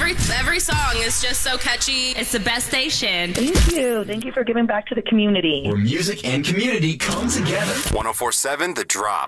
Every song is just so catchy. It's the best station. Thank you. Thank you for giving back to the community. Where music and community come together. 104.7 The Drop.